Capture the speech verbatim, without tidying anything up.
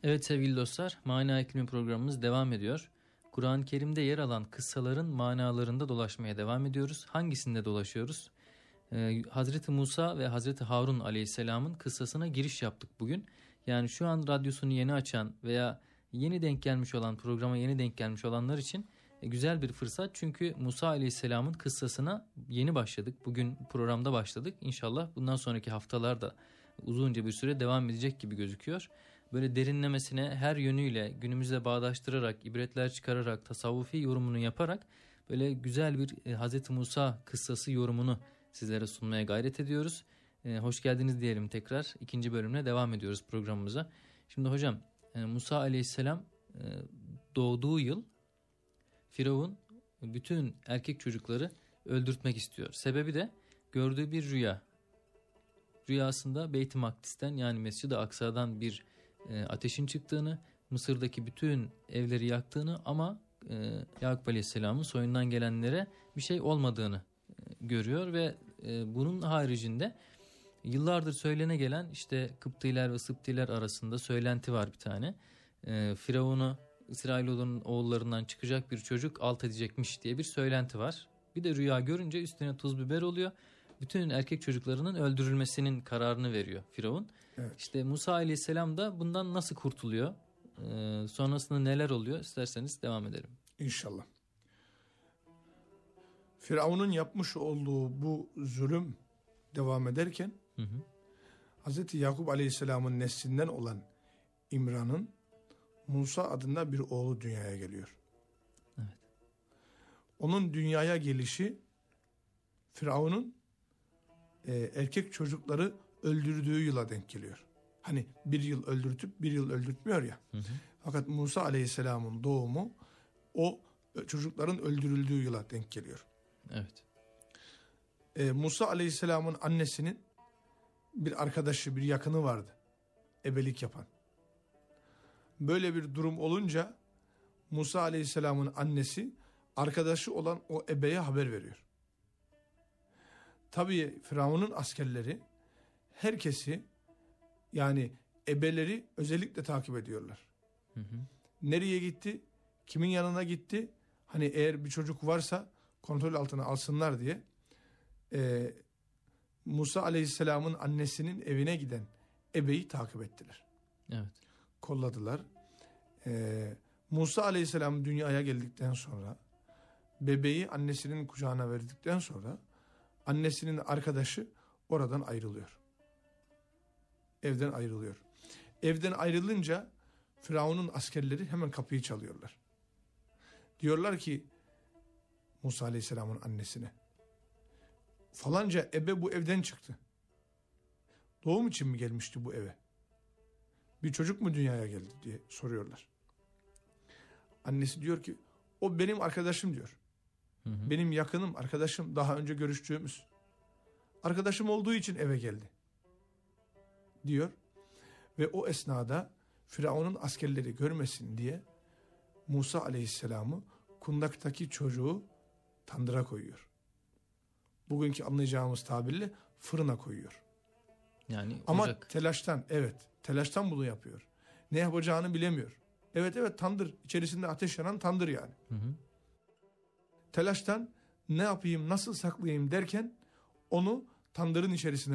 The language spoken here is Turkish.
Evet sevgili dostlar, Mana İklimi programımız devam ediyor. Kur'an-ı Kerim'de yer alan kıssaların manalarında dolaşmaya devam ediyoruz. Hangisinde dolaşıyoruz? Ee, Hazreti Musa ve Hazreti Harun Aleyhisselam'ın kıssasına giriş yaptık bugün. Yani şu an radyosunu yeni açan veya yeni denk gelmiş olan, programa yeni denk gelmiş olanlar için e, güzel bir fırsat. Çünkü Musa Aleyhisselam'ın kıssasına yeni başladık. Bugün programda başladık. İnşallah bundan sonraki haftalarda uzunca bir süre devam edecek gibi gözüküyor. Böyle derinlemesine her yönüyle günümüzle bağdaştırarak, ibretler çıkararak, tasavvufi yorumunu yaparak böyle güzel bir e, Hazreti Musa kıssası yorumunu sizlere sunmaya gayret ediyoruz. E, hoş geldiniz diyelim tekrar. İkinci bölümle devam ediyoruz programımıza. Şimdi hocam e, Musa Aleyhisselam e, doğduğu yıl Firavun bütün erkek çocukları öldürtmek istiyor. Sebebi de gördüğü bir rüya. Rüyasında Beyt-i Makdis'ten yani Mescid-i Aksa'dan bir e, ateşin çıktığını, Mısır'daki bütün evleri yaktığını ama e, Yakup Aleyhisselam'ın soyundan gelenlere bir şey olmadığını e, görüyor ve e, bunun haricinde yıllardır söylene gelen işte Kıptiler ve Sıptiler arasında söylenti var bir tane. E, Firavun'u İsrailoğullarının oğullarından çıkacak bir çocuk alt edecekmiş diye bir söylenti var. Bir de rüya görünce üstüne tuz biber oluyor. Bütün erkek çocuklarının öldürülmesinin kararını veriyor Firavun. Evet. İşte Musa Aleyhisselam da bundan nasıl kurtuluyor? Ee, sonrasında neler oluyor? İsterseniz devam edelim. İnşallah. Firavun'un yapmış olduğu bu zulüm devam ederken hı hı. Hazreti Yakup Aleyhisselam'ın neslinden olan İmran'ın Musa adında bir oğlu dünyaya geliyor. Evet. Onun dünyaya gelişi Firavun'un e, erkek çocukları öldürdüğü yıla denk geliyor. Hani bir yıl öldürtüp bir yıl öldürtmüyor ya. Hı hı. Fakat Musa Aleyhisselam'ın doğumu o çocukların öldürüldüğü yıla denk geliyor. Evet. E, Musa Aleyhisselam'ın annesinin bir arkadaşı, bir yakını vardı. Ebelik yapan. Böyle bir durum olunca Musa Aleyhisselam'ın annesi arkadaşı olan o ebeye haber veriyor. Tabii Firavun'un askerleri herkesi yani ebeleri özellikle takip ediyorlar. Hı hı. Nereye gitti? Kimin yanına gitti? Hani eğer bir çocuk varsa kontrol altına alsınlar diye e, Musa Aleyhisselam'ın annesinin evine giden ebeyi takip ettiler. Evet. Kolladılar. Ee, Musa Aleyhisselam dünyaya geldikten sonra bebeği annesinin kucağına verdikten sonra annesinin arkadaşı oradan ayrılıyor. Evden ayrılıyor. Evden ayrılınca Firavun'un askerleri hemen kapıyı çalıyorlar. Diyorlar ki Musa Aleyhisselam'ın annesine, falanca ebe bu evden çıktı. Doğum için mi gelmişti bu eve? Bir çocuk mu dünyaya geldi diye soruyorlar. Annesi diyor ki o benim arkadaşım diyor. Hı hı. Benim yakınım, arkadaşım, daha önce görüştüğümüz. Arkadaşım olduğu için eve geldi diyor. Ve o esnada Firavun'un askerleri görmesin diye Musa Aleyhisselam'ı kundaktaki çocuğu tandıra koyuyor. Bugünkü anlayacağımız tabirle fırına koyuyor. Yani ama ocak. telaştan, evet, telaştan bunu yapıyor. Ne yapacağını bilemiyor. Evet evet tandır, içerisinde ateş yanan tandır yani. Hı hı. Telaştan ne yapayım, nasıl saklayayım derken onu tandırın içerisine